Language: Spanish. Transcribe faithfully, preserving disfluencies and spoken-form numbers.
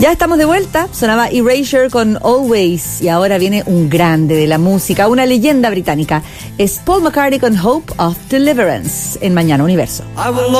Ya estamos de vuelta, sonaba Erasure con Always y ahora viene un grande de la música, una leyenda británica. Es Paul McCartney con Hope of Deliverance en Mañana Universo.